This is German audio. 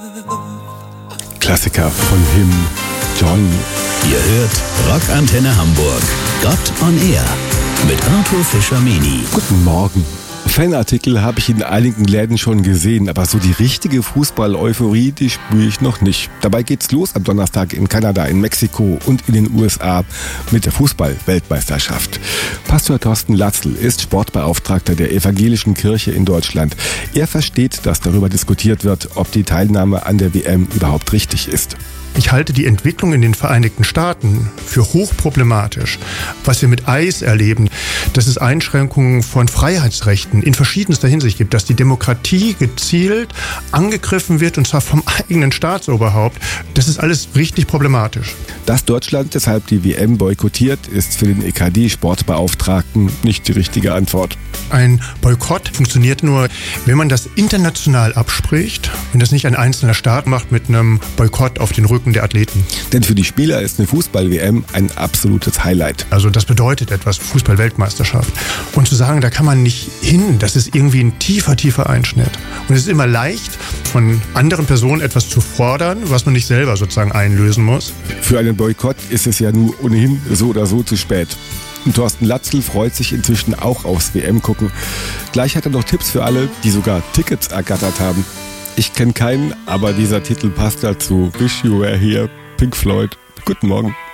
Klassiker von Him, John. Ihr hört Rockantenne Hamburg, Gott on Air mit Arthur Fischer-Meni. Guten Morgen. Fanartikel habe ich in einigen Läden schon gesehen, aber so die richtige Fußball-Euphorie, die spüre ich noch nicht. Dabei geht's los am Donnerstag in Kanada, in Mexiko und in den USA mit der Fußball-Weltmeisterschaft. Pastor Thorsten Latzl ist Sportbeauftragter der Evangelischen Kirche in Deutschland. Er versteht, dass darüber diskutiert wird, ob die Teilnahme an der WM überhaupt richtig ist. Ich halte die Entwicklung in den Vereinigten Staaten für hochproblematisch. Was wir mit ICE erleben, dass es Einschränkungen von Freiheitsrechten in verschiedenster Hinsicht gibt, dass die Demokratie gezielt angegriffen wird und zwar vom eigenen Staatsoberhaupt, das ist alles richtig problematisch. Dass Deutschland deshalb die WM boykottiert, ist für den EKD-Sportbeauftragten nicht die richtige Antwort. Ein Boykott funktioniert nur, wenn man das international abspricht, wenn das nicht ein einzelner Staat macht mit einem Boykott auf den Rücken der Athleten. Denn für die Spieler ist eine Fußball-WM ein absolutes Highlight. Also das bedeutet etwas, Fußball-Weltmeisterschaft. Und zu sagen, da kann man nicht hin, das ist irgendwie ein tiefer Einschnitt. Und es ist immer leicht, von anderen Personen etwas zu fordern, was man nicht selber sozusagen einlösen muss. Für einen Boykott ist es ja nun ohnehin so oder so zu spät. Und Thorsten Latzl freut sich inzwischen auch aufs WM-Gucken. Gleich hat er noch Tipps für alle, die sogar Tickets ergattert haben. Ich kenne keinen, aber dieser Titel passt dazu. Wish You Were Here, Pink Floyd. Guten Morgen.